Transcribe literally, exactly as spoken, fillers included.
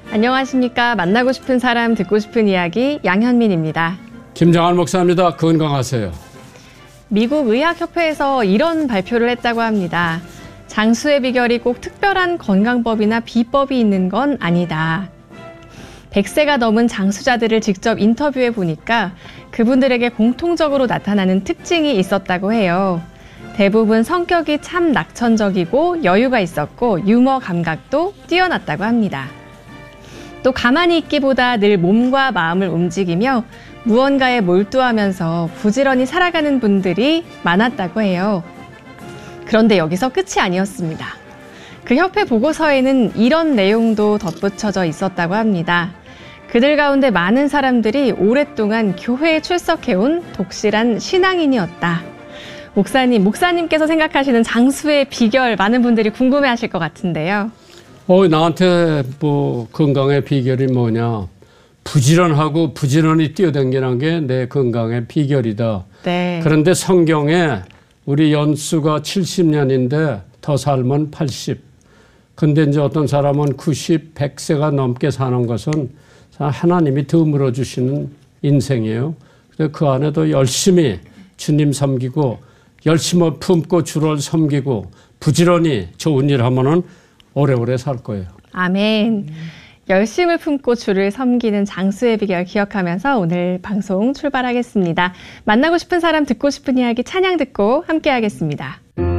안녕하십니까. 만나고 싶은 사람, 듣고 싶은 이야기 양현민입니다. 김정한 목사입니다. 건강하세요. 미국 의학협회에서 이런 발표를 했다고 합니다. 장수의 비결이 꼭 특별한 건강법이나 비법이 있는 건 아니다. 백 세가 넘은 장수자들을 직접 인터뷰해 보니까 그분들에게 공통적으로 나타나는 특징이 있었다고 해요. 대부분 성격이 참 낙천적이고 여유가 있었고 유머 감각도 뛰어났다고 합니다. 또 가만히 있기보다 늘 몸과 마음을 움직이며 무언가에 몰두하면서 부지런히 살아가는 분들이 많았다고 해요. 그런데 여기서 끝이 아니었습니다. 그 협회 보고서에는 이런 내용도 덧붙여져 있었다고 합니다. 그들 가운데 많은 사람들이 오랫동안 교회에 출석해온 독실한 신앙인이었다. 목사님, 목사님께서 생각하시는 장수의 비결 많은 분들이 궁금해하실 것 같은데요. 어, 나한테 뭐 건강의 비결이 뭐냐. 부지런하고 부지런히 뛰어다니는 게 내 건강의 비결이다. 네. 그런데 성경에 우리 연수가 칠십 년인데 더 살면 팔십. 근데 이제 어떤 사람은 구십, 백 세가 넘게 사는 것은 하나님이 더 물어주시는 인생이에요. 그래서 그 안에도 열심히 주님 섬기고 열심히 품고 주를 섬기고 부지런히 좋은 일 하면은 오래오래 살 거예요. 아멘. 열심을 품고 주를 섬기는 장수의 비결 기억하면서 오늘 방송 출발하겠습니다. 만나고 싶은 사람, 듣고 싶은 이야기 찬양 듣고 함께 하겠습니다.